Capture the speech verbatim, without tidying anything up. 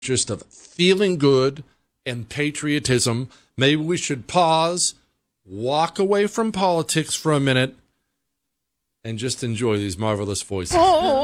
just of feeling good and patriotism, maybe we should pause, walk away from politics for a minute, and just enjoy these marvelous voices.